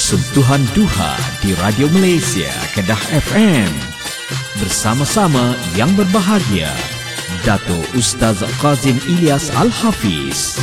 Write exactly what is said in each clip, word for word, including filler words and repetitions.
Sentuhan Duha di Radio Malaysia Kedah F M. Bersama-sama yang berbahagia, Dato' Ustaz Kazim Ilyas Al-Hafiz.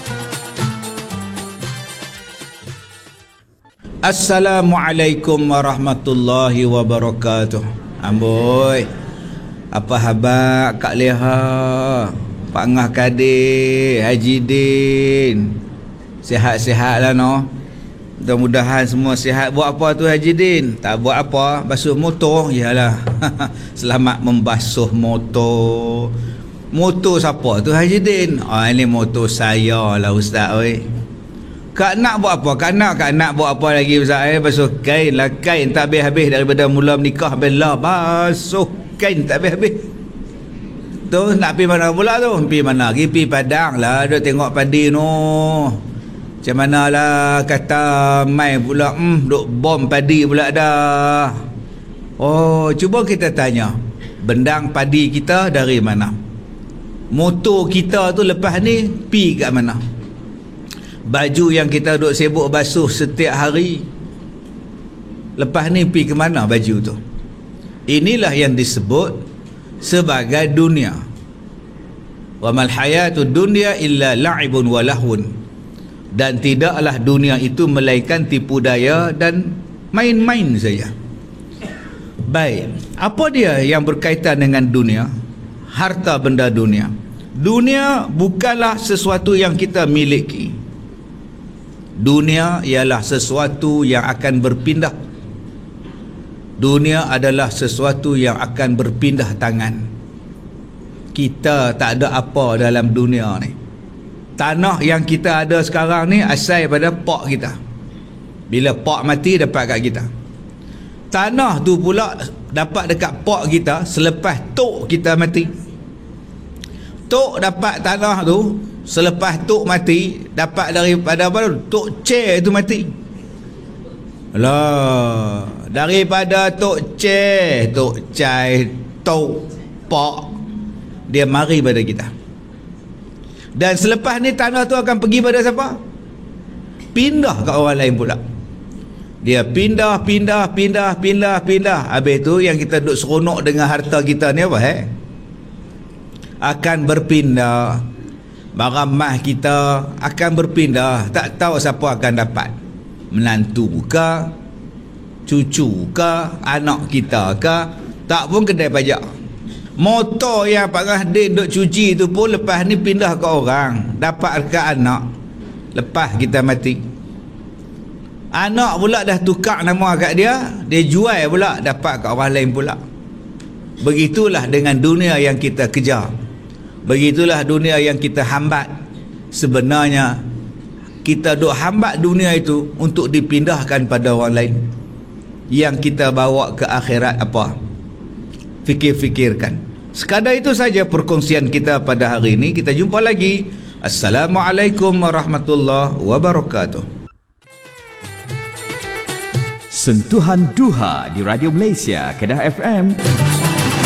Assalamualaikum warahmatullahi wabarakatuh. Amboi, apa khabar Kak Leha, Pak Ngah Kadir, Haji Din? Sihat-sihat lah no. Mudah-mudahan semua sihat. Buat apa tu Haji Din? Tak buat apa, basuh motor. Yalah. Selamat membasuh motor. Motor siapa tu Haji Din? Oh, ini motor saya lah Ustaz oi. Kak nak buat apa? Kak nak, kak nak buat apa lagi Ustaz eh? Basuh kain lah, kain tak habis-habis daripada mula menikah bela. Basuh kain tak habis-habis. Tu nak pergi mana pula tu? Pergi mana lagi? Pergi Padang lah. Duk tengok padi no. Macam mana lah kata mai pula, hmm, duk bom padi pula dah. Oh, cuba kita tanya, bendang padi kita dari mana? Motor kita tu lepas ni pi kat mana? Baju yang kita duk sibuk basuh setiap hari, lepas ni pi ke mana baju tu? Inilah yang disebut sebagai dunia. Wa mal hayatud dunya illa la'ibun wa lahun. Dan tidaklah dunia itu melainkan tipu daya dan main-main saja. Baik, apa dia yang berkaitan dengan dunia? Harta benda dunia. Dunia bukanlah sesuatu yang kita miliki. Dunia ialah sesuatu yang akan berpindah. Dunia adalah sesuatu yang akan berpindah tangan. Kita tak ada apa dalam dunia ni. Tanah yang kita ada sekarang ni asal daripada pak kita. Bila pak mati dapat kat kita. Tanah tu pula dapat dekat pak kita selepas tok kita mati. Tok dapat tanah tu selepas tok mati, dapat daripada apa tu? Tok chair tu mati. Alah, daripada tok chair, tok cai, tok pak, dia mari pada kita. Dan selepas ni tanah tu akan pergi pada siapa? Pindah ke orang lain pula. Dia pindah, pindah, pindah, pindah, pindah. Habis tu yang kita duk seronok dengan harta kita ni apa eh? Akan berpindah. Barang mah kita akan berpindah. Tak tahu siapa akan dapat. Menantu ke, cucu ke, anak kita ke, tak pun kedai pajak. Motor yang Pak Rahdin duk cuci tu pun lepas ni pindah ke orang, dapat ke anak lepas kita mati. Anak pula dah tukar nama kat dia, dia jual pula, dapat ke orang lain pula. Begitulah dengan dunia yang kita kejar. Begitulah dunia yang kita hambat. Sebenarnya kita duk hambat dunia itu untuk dipindahkan pada orang lain. Yang kita bawa ke akhirat apa? Fikir-fikirkan. Sekadar itu saja perkongsian kita pada hari ini. Kita jumpa lagi. Assalamualaikum warahmatullahi wabarakatuh. Sentuhan Duha di Radio Malaysia Kedah F M.